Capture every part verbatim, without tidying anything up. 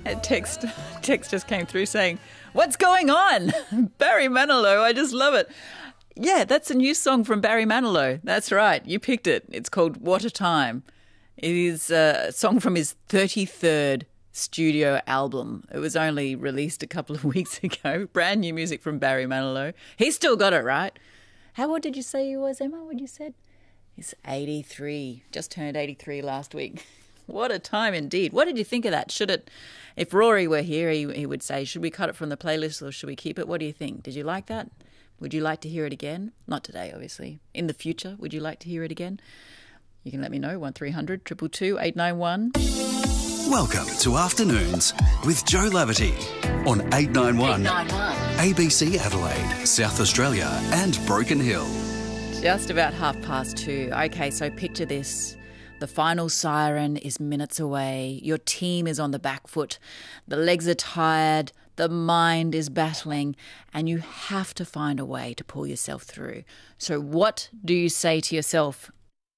A text, text just came through saying, "What's going on?" Barry Manilow, I just love it. Yeah, that's a new song from Barry Manilow. That's right, you picked it. It's called What a Time. It is a song from his thirty-third studio album. It was only released a couple of weeks ago. Brand new music from Barry Manilow. He's still got it, right? How old did you say he was, Emma, what you said? He's eighty-three. Just turned eighty-three last week. What a time indeed. What did you think of that? Should it, if Rory were here, he, he would say, should we cut it from the playlist or should we keep it? What do you think? Did you like that? Would you like to hear it again? Not today, obviously. In the future, would you like to hear it again? You can let me know, one three hundred, two two two, eight nine one. Welcome to Afternoons with Joe Laverty on eight nine one, A B C Adelaide, South Australia and Broken Hill. Just about half past two. Okay, so picture this. The final siren is minutes away. Your team is on the back foot. The legs are tired. The mind is battling. And you have to find a way to pull yourself through. So what do you say to yourself?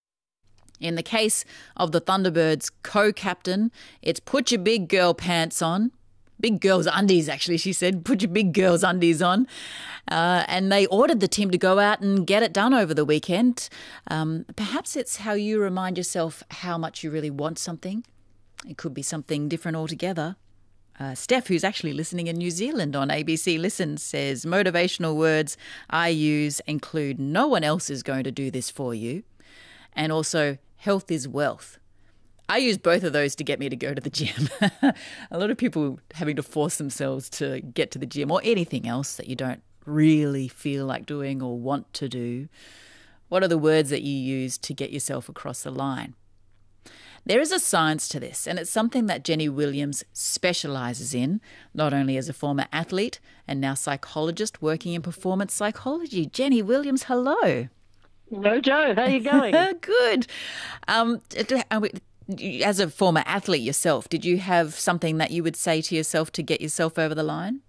In the case of the Thunderbirds co-captain, it's put your big girl pants on. Big girls' undies, actually, she said. Put your big girls' undies on. Uh, and they ordered the team to go out and get it done over the weekend. Um, perhaps it's how you remind yourself how much you really want something. It could be something different altogether. Uh, Steph, who's actually listening in New Zealand on A B C Listen, says motivational words I use include no one else is going to do this for you. And also, health is wealth. I use both of those to get me to go to the gym. A lot of people having to force themselves to get to the gym or anything else that you don't really feel like doing or want to do. What are the words that you use to get yourself across the line? There is a science to this, and it's something that Jenny Williams specialises in, not only as a former athlete and now psychologist working in performance psychology. Jenny Williams, hello. Hello, Joe. How are you going? Good. Um, as a former athlete yourself, did you have something that you would say to yourself to get yourself over the line?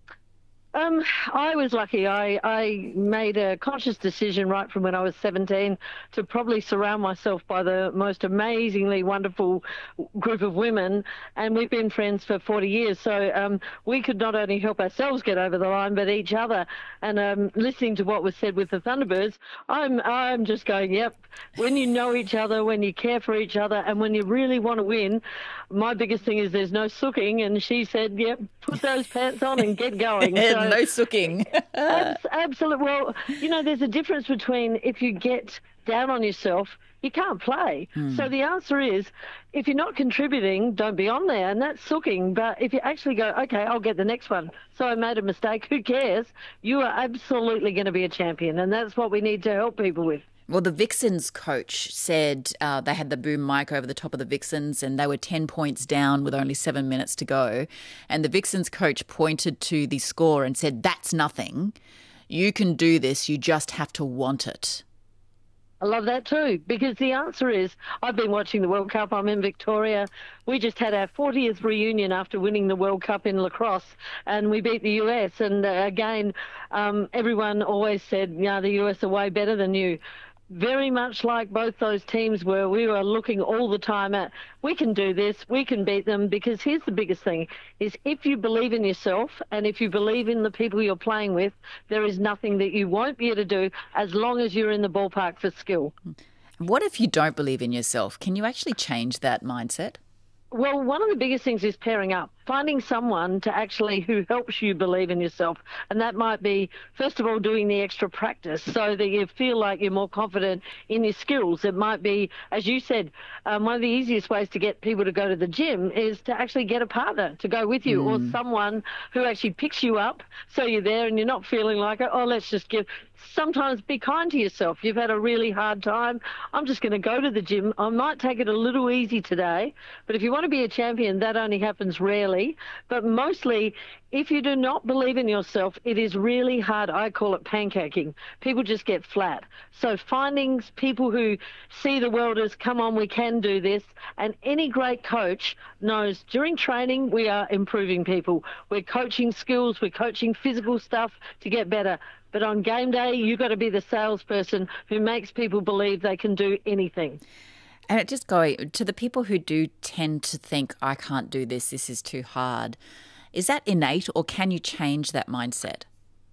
Um, I was lucky. I, I made a conscious decision right from when I was seventeen to probably surround myself by the most amazingly wonderful group of women, and we've been friends for forty years. So um, we could not only help ourselves get over the line, but each other. And um, listening to what was said with the Thunderbirds, I'm I'm just going, yep. When you know each other, when you care for each other, and when you really want to win, my biggest thing is there's no sooking. And she said, yep, put those pants on and get going. So, no sooking. Absolutely. Well, you know, there's a difference between if you get down on yourself, you can't play. Hmm. So the answer is, if you're not contributing, don't be on there, and that's sooking. But if you actually go, okay, I'll get the next one. So I made a mistake. Who cares? You are absolutely going to be a champion, and that's what we need to help people with. Well, the Vixens coach said uh, they had the boom mic over the top of the Vixens and they were ten points down with only seven minutes to go. And the Vixens coach pointed to the score and said, that's nothing. You can do this. You just have to want it. I love that too, because the answer is, I've been watching the World Cup. I'm in Victoria. We just had our fortieth reunion after winning the World Cup in lacrosse, and we beat the U S. And uh, again, um, everyone always said, yeah, the U S are way better than you. Very much like both those teams were, we were looking all the time at, we can do this, we can beat them, because here's the biggest thing, is if you believe in yourself and if you believe in the people you're playing with, there is nothing that you won't be able to do as long as you're in the ballpark for skill. What if you don't believe in yourself? Can you actually change that mindset? Well, one of the biggest things is pairing up, finding someone to actually who helps you believe in yourself. And that might be, first of all, doing the extra practice so that you feel like you're more confident in your skills. It might be, as you said, um, one of the easiest ways to get people to go to the gym is to actually get a partner to go with you mm. or someone who actually picks you up so you're there and you're not feeling like, oh, let's just give... Sometimes be kind to yourself. You've had a really hard time. I'm just going to go to the gym. I might take it a little easy today. But if you want to be a champion, that only happens rarely. But mostly, if you do not believe in yourself, it is really hard. I call it pancaking. People just get flat. So finding people who see the world as, come on, we can do this. And any great coach knows during training, we are improving people. We're coaching skills. We're coaching physical stuff to get better. But on game day, you've got to be the salesperson who makes people believe they can do anything. And it just going to the people who do tend to think, I can't do this, this is too hard. Is that innate, or can you change that mindset?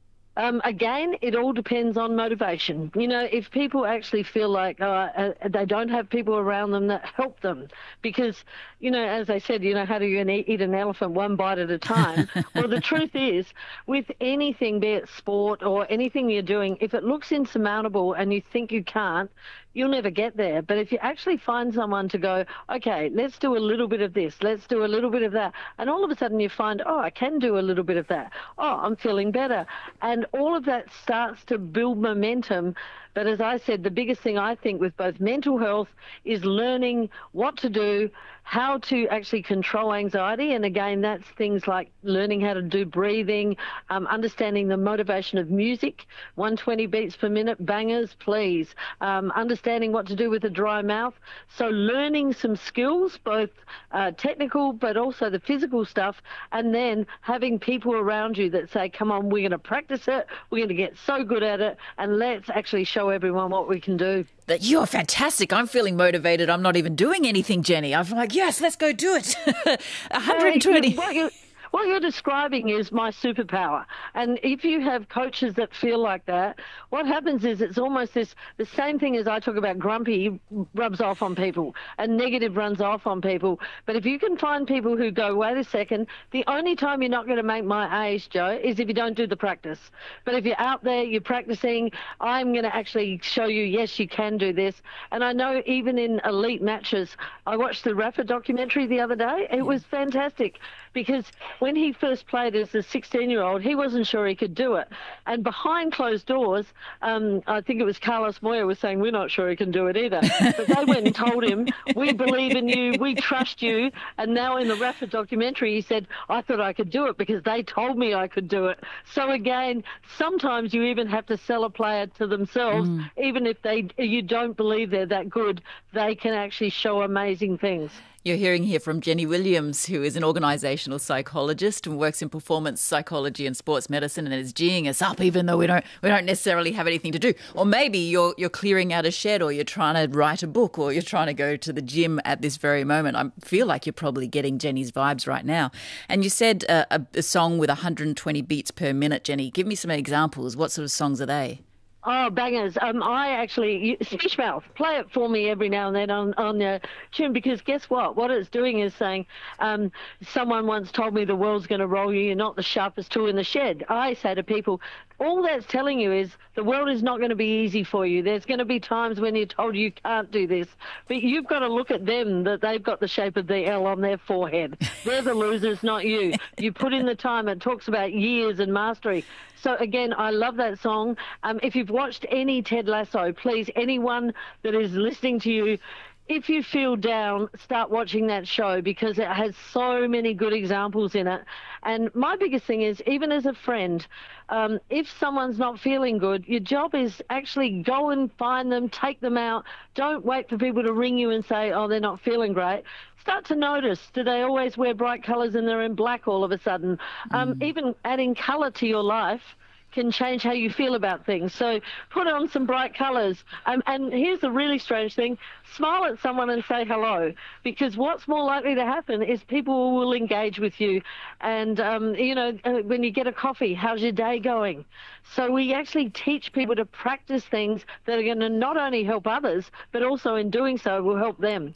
Um, again, it all depends on motivation. You know, if people actually feel like uh, uh, they don't have people around them that help them, because, you know, as I said, you know, how do you eat an elephant one bite at a time? Well, the truth is, with anything, be it sport or anything you're doing, if it looks insurmountable and you think you can't, you'll never get there. But if you actually find someone to go, okay, let's do a little bit of this, let's do a little bit of that, and all of a sudden you find, oh, I can do a little bit of that. Oh, I'm feeling better. And all of that starts to build momentum. But as I said, the biggest thing I think with both mental health is learning what to do, how to actually control anxiety. And again, that's things like learning how to do breathing, um, understanding the motivation of music, one hundred twenty beats per minute, bangers, please, um, understanding what to do with a dry mouth. So learning some skills, both uh, technical but also the physical stuff, and then having people around you that say, come on, we're going to practice it, we're going to get so good at it, and let's actually show everyone what we can do. That you're fantastic. I'm feeling motivated. I'm not even doing anything, Jenny. I'm like, yes, let's go do it. one hundred twenty. Uh, what, you, what you're describing is my superpower. And if you have coaches that feel like that, what happens is it's almost this, the same thing as I talk about grumpy rubs off on people and negative runs off on people. But if you can find people who go, wait a second, the only time you're not going to make my age, Joe, is if you don't do the practice. But if you're out there, you're practicing, I'm going to actually show you, yes, you can do this. And I know even in elite matches, I watched the Rafa documentary the other day. It was fantastic, because when he first played as a sixteen-year-old, he wasn't sure he could do it. And behind closed doors, um, I think it was Carlos Moya was saying, we're not sure he can do it either. But they went and told him, we believe in you, we trust you. And now in the Rafa documentary, he said, I thought I could do it because they told me I could do it. So again, sometimes you even have to sell a player to themselves, mm. even if they you don't believe they're that good, they can actually show amazing things. You're hearing here from Jenny Williams, who is an organisational psychologist and works in performance psychology and sports medicine, and is geeing us up, even though we don't we don't necessarily have anything to do. Or maybe you're you're clearing out a shed, or you're trying to write a book, or you're trying to go to the gym at this very moment. I feel like you're probably getting Jenny's vibes right now. And you said uh, a, a song with one hundred twenty beats per minute, Jenny. Give me some examples. What sort of songs are they? Oh, bangers. Um, I actually, Smishmouth, play it for me every now and then on, on the tune, because guess what? What it's doing is saying, um, someone once told me the world's going to roll you, you're not the sharpest tool in the shed. I say to people, all that's telling you is the world is not going to be easy for you. There's going to be times when you're told you can't do this, but you've got to look at them, that they've got the shape of the L on their forehead. They're the losers, not you. You put in the time. It talks about years and mastery. So, again, I love that song. Um, if you've watched any Ted Lasso, please, anyone that is listening to you, if you feel down, start watching that show, because it has so many good examples in it. And my biggest thing is, even as a friend, um, if someone's not feeling good, your job is actually go and find them, take them out. Don't wait for people to ring you and say, oh, they're not feeling great. Start to notice, do they always wear bright colours and they're in black all of a sudden? Um, mm. Even adding colour to your life can change how you feel about things. So put on some bright colours. Um, and here's the really strange thing. Smile at someone and say hello, because what's more likely to happen is people will engage with you. And, um, you know, when you get a coffee, how's your day going? So we actually teach people to practice things that are going to not only help others, but also in doing so will help them.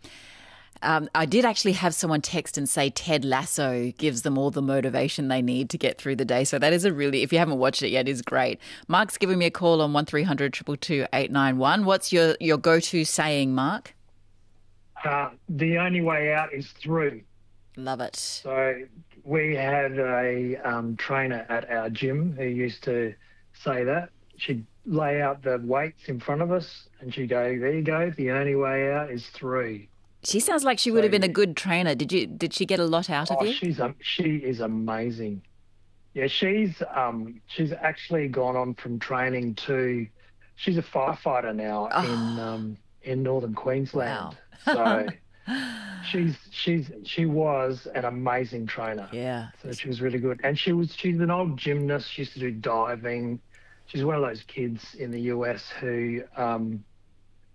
Um, I did actually have someone text and say Ted Lasso gives them all the motivation they need to get through the day. So that is a really, if you haven't watched it yet, is great. Mark's giving me a call on one three hundred two two two eight nine one. What's your, your go-to saying, Mark? Uh, the only way out is through. Love it. So we had a um, trainer at our gym who used to say that. She'd lay out the weights in front of us and she'd go, there you go, the only way out is through. She sounds like she would have been a good trainer. Did you? Did she get a lot out of oh, you? She's um, she is amazing. Yeah, she's um, she's actually gone on from training to, she's a firefighter now oh. in um, in northern Queensland. Wow. So she's she's she was an amazing trainer. Yeah. So she was really good, and she was she's an old gymnast. She used to do diving. She's one of those kids in the U S who. Um,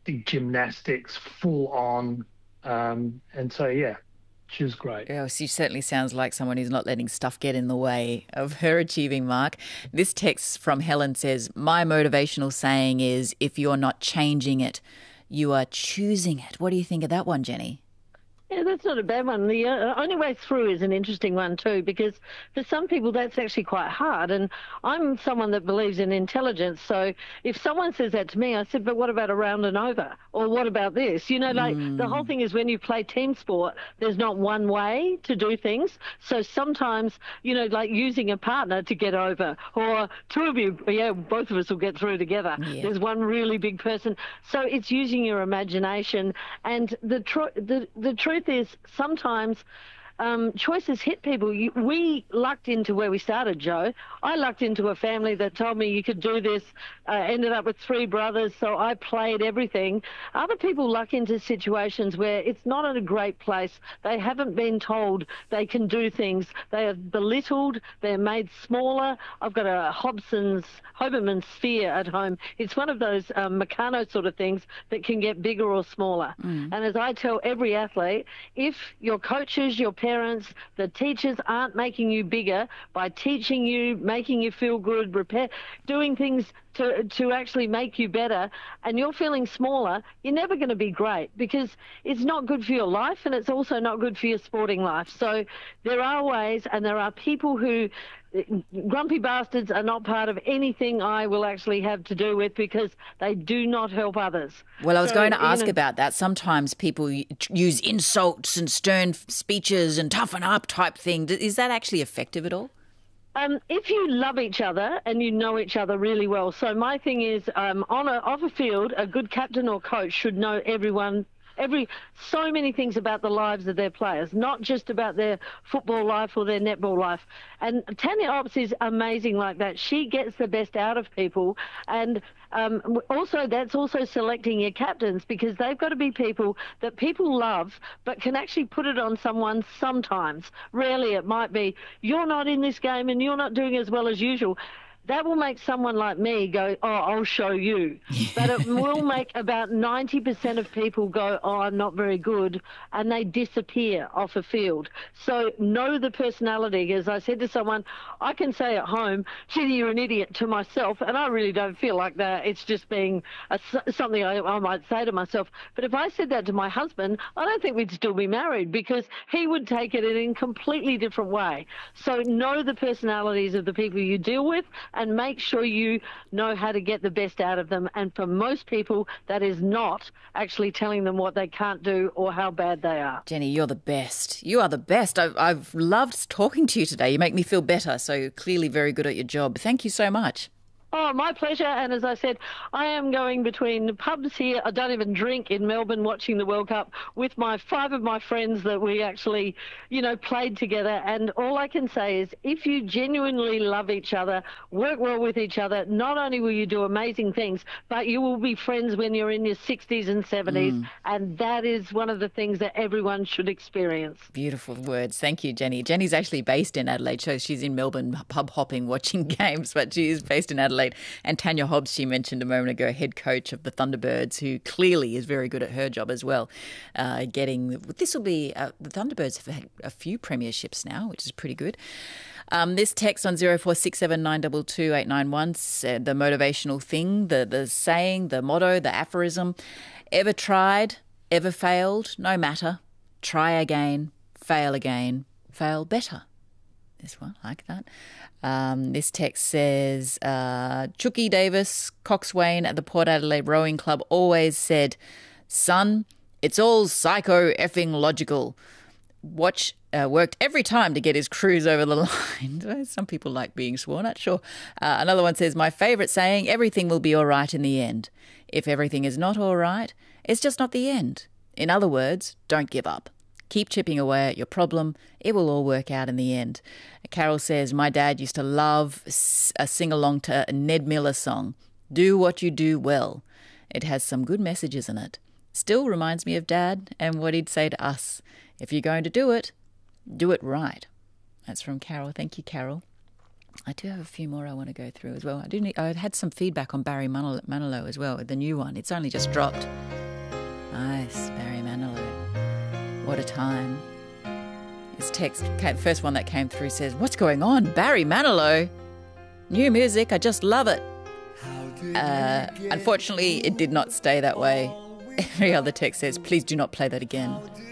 did gymnastics full on. Um, and so, yeah, she was great. Oh, she certainly sounds like someone who's not letting stuff get in the way of her achieving, Mark. This text from Helen says, my motivational saying is, if you're not changing it, you are choosing it. What do you think of that one, Jenny? Yeah, that's not a bad one. The uh, only way through is an interesting one too, because for some people that's actually quite hard. And I'm someone that believes in intelligence. So if someone says that to me, I said, but what about a round and over? Or what about this? You know, like mm. the whole thing is when you play team sport, there's not one way to do things. So sometimes, you know, like using a partner to get over, or two of you, yeah, both of us will get through together. Yeah. There's one really big person. So it's using your imagination. And the, tr- the, the truth is sometimes um, choices hit people. You, we lucked into where we started, Joe. I lucked into a family that told me you could do this, uh, ended up with three brothers, so I played everything. Other people luck into situations where it's not in a great place. They haven't been told they can do things. They are belittled. They're made smaller. I've got a Hobson's, Hoberman sphere at home. It's one of those um, Meccano sort of things that can get bigger or smaller. Mm. And as I tell every athlete, if your coaches, your parents, the teachers aren't making you bigger by teaching you, making you feel good, repair, doing things to to actually make you better, and you're feeling smaller, you're never going to be great, because it's not good for your life and it's also not good for your sporting life. So there are ways, and there are people who, grumpy bastards are not part of anything I will actually have to do with, because they do not help others. Well, I was so, going to ask you know, about that. Sometimes people use insults and stern speeches and toughen up type thing. Is that actually effective at all? Um, if you love each other and you know each other really well. So my thing is, um, on a, off a field, a good captain or coach should know everyone, every so many things about the lives of their players, not just about their football life or their netball life. And Tanya Ops is amazing like that. She gets the best out of people. And um, also that's also selecting your captains, because they've got to be people that people love but can actually put it on someone sometimes. Rarely it might be, you're not in this game and you're not doing as well as usual. That will make someone like me go, oh, I'll show you. But it will make about ninety percent of people go, oh, I'm not very good, and they disappear off a field. So know the personality. As I said to someone, I can say at home, Jenny, you're an idiot to myself, and I really don't feel like that. It's just being a, something I, I might say to myself. But if I said that to my husband, I don't think we'd still be married, because he would take it in a completely different way. So know the personalities of the people you deal with, and make sure you know how to get the best out of them. And for most people, that is not actually telling them what they can't do or how bad they are. Jenny, you're the best. You are the best. I've, I've loved talking to you today. You make me feel better, so you're clearly very good at your job. Thank you so much. Oh, my pleasure. And as I said, I am going between pubs here. I don't even drink in Melbourne watching the World Cup with my five of my friends that we actually, you know, played together. And all I can say is, if you genuinely love each other, work well with each other, not only will you do amazing things, but you will be friends when you're in your sixties and seventies. Mm. And that is one of the things that everyone should experience. Beautiful words. Thank you, Jenny. Jenny's actually based in Adelaide, so she's in Melbourne pub hopping, watching games, but she is based in Adelaide. And Tanya Hobbs, she mentioned a moment ago, head coach of the Thunderbirds, who clearly is very good at her job as well. Uh, getting this will be uh, the Thunderbirds have had a few premierships now, which is pretty good. Um, this text on zero four six seven nine two two eight nine one said the motivational thing, the the saying, the motto, the aphorism: ever tried, ever failed, no matter. Try again, fail again, fail better. This one, I like that. Um, this text says, uh, Chucky Davis, coxswain at the Port Adelaide Rowing Club, always said, son, it's all psycho-effing logical. Watch uh, worked every time to get his crews over the line. Some people like being sworn at, sure. Uh, another one says, my favourite saying, everything will be all right in the end. If everything is not all right, it's just not the end. In other words, don't give up. Keep chipping away at your problem. It will all work out in the end. Carol says, my dad used to love a sing-along to a Ned Miller song, Do What You Do Well. It has some good messages in it. Still reminds me of Dad and what he'd say to us. If you're going to do it, do it right. That's from Carol. Thank you, Carol. I do have a few more I want to go through as well. I do need, I had some feedback on Barry Manilow, Manilow as well, the new one. It's only just dropped. Nice, Barry Manilow. What a time. His text, first one that came through says, "What's going on? Barry Manilow. New music, I just love it." Uh, unfortunately, it did not stay that way. Every other text says, "Please do not play that again."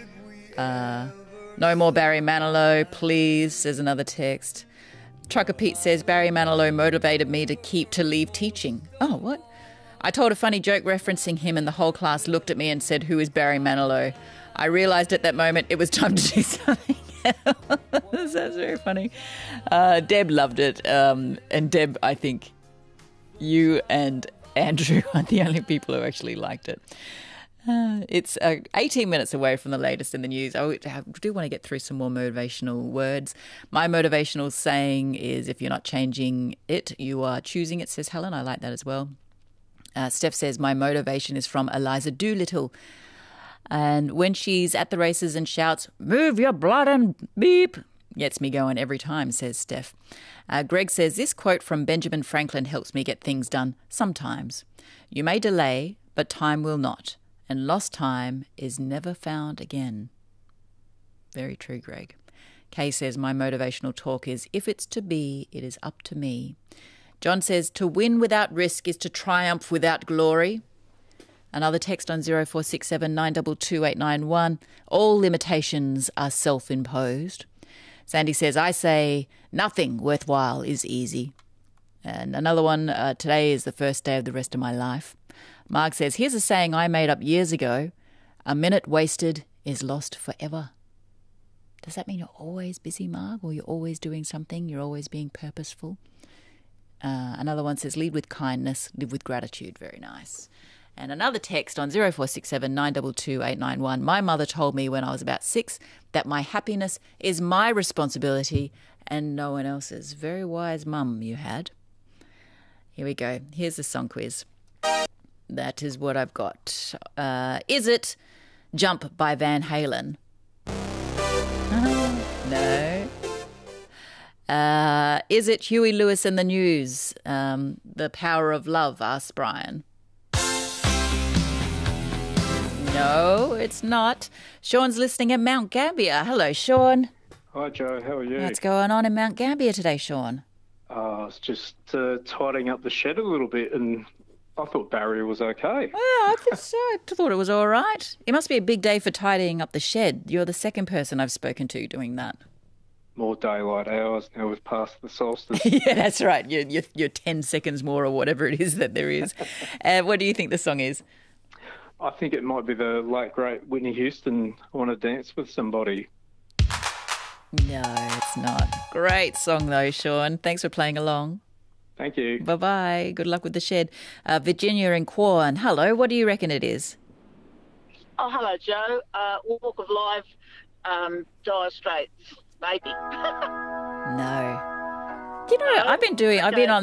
Uh, no more Barry Manilow, please, says another text. Trucker Pete says, "Barry Manilow motivated me to keep to leave teaching." Oh, what? "I told a funny joke referencing him and the whole class looked at me and said, 'Who is Barry Manilow?' I realised at that moment it was time to do something else." That's very funny. Uh, Deb loved it. Um, and Deb, I think you and Andrew are the only people who actually liked it. Uh, it's uh, eighteen minutes away from the latest in the news. I do want to get through some more motivational words. My motivational saying is, if you're not changing it, you are choosing it, says Helen. I like that as well. Uh, Steph says, my motivation is from Eliza Doolittle. And when she's at the races and shouts, "Move your blood and beep," gets me going every time, says Steph. Uh, Greg says, this quote from Benjamin Franklin helps me get things done sometimes. "You may delay, but time will not. And lost time is never found again." Very true, Greg. Kay says, my motivational talk is, if it's to be, it is up to me. John says, to win without risk is to triumph without glory. Another text on zero four six seven nine two two eight nine one. All limitations are self-imposed. Sandy says, I say, nothing worthwhile is easy. And another one, uh, today is the first day of the rest of my life. Mark says, here's a saying I made up years ago. A minute wasted is lost forever. Does that mean you're always busy, Mark, or you're always doing something? You're always being purposeful? Uh, another one says, lead with kindness, live with gratitude. Very nice. And another text on zero four six seven nine two two eight nine one. My mother told me when I was about six that my happiness is my responsibility and no one else's. Very wise mum you had. Here we go. Here's the song quiz. That is what I've got. Uh, is it Jump by Van Halen? Oh, no. Uh, is it Huey Lewis and the News? Um, The Power of Love, asked Brian. No, it's not. Sean's listening at Mount Gambier. Hello, Sean. Hi, Joe. How are you? What's going on in Mount Gambier today, Sean? Uh, I was just uh, tidying up the shed a little bit, and I thought Barry was okay. Well, I thought so. I thought it was all right. It must be a big day for tidying up the shed. You're the second person I've spoken to doing that. More daylight hours now. We've passed the solstice. Yeah, that's right. You're, you're, you're ten seconds more or whatever it is that there is. uh, what do you think the song is? I think it might be the late, great Whitney Houston, I Want to Dance with Somebody. No, it's not. Great song, though, Sean. Thanks for playing along. Thank you. Bye-bye. Good luck with the shed. Uh, Virginia in Quorn. Hello. What do you reckon it is? Oh, hello, Joe. Uh, Walk of Life, um, Dire Straits, maybe. No. You know, I've been doing, I've been on